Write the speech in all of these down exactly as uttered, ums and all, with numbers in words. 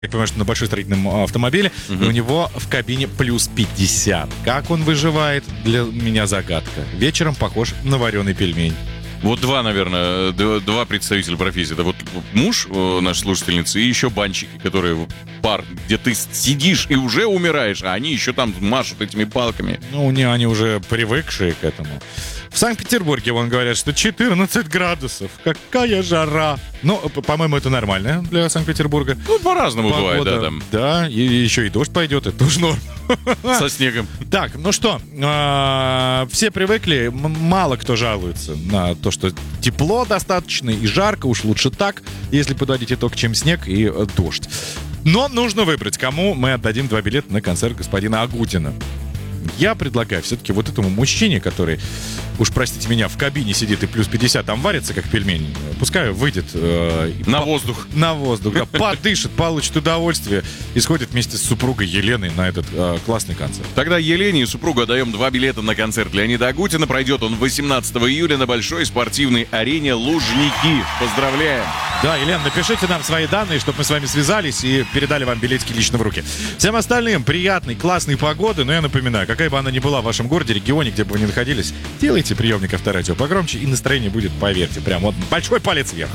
Я понимаю, что на большой строительном автомобиле, Мгм. и у него в кабине плюс пятьдесят. Как он выживает, для меня загадка. Вечером похож на вареный пельмень. Вот два, наверное, д- два представителя профессии. Это вот муж э, нашей слушательницы и еще банщики, которые вот пар, где ты сидишь и уже умираешь, а они еще там машут этими палками. Ну, у них они уже привыкшие к этому. В Санкт-Петербурге, вон говорят, что четырнадцать градусов. Какая жара. Ну, п- по-моему, это нормально для Санкт-Петербурга. Ну, по-разному бывает, да, Погода. там, Да, и еще и дождь пойдет, это тоже норм. со снегом. Так, ну что, а, все привыкли, м- мало кто жалуется на то, что тепло достаточно и жарко, уж лучше так, если подводить итог, чем снег и э, дождь. Но нужно выбрать, кому мы отдадим два билета на концерт господина Агутина. Я предлагаю все-таки вот этому мужчине, который, уж простите меня, в кабине сидит и плюс пятьдесят там варится, как пельмень, пускай выйдет э, и На по- воздух. на воздух, да, подышит, получит удовольствие и сходит вместе с супругой Еленой на этот э, классный концерт. Тогда Елене и супругу отдаем два билета на концерт Леонида Агутина. Пройдет он восемнадцатого июля на большой спортивной арене Лужники. Поздравляем! Да, Елена, напишите нам свои данные, чтобы мы с вами связались и передали вам билетики лично в руки. Всем остальным приятной, классной погоды. Но я напоминаю, какая бы она ни была в вашем городе, регионе, где бы вы ни находились, делайте приемник авторадио погромче, и настроение будет, поверьте, прям вот большой палец вверх.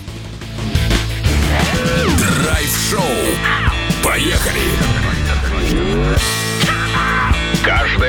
Драйв-шоу. Поехали! Каждый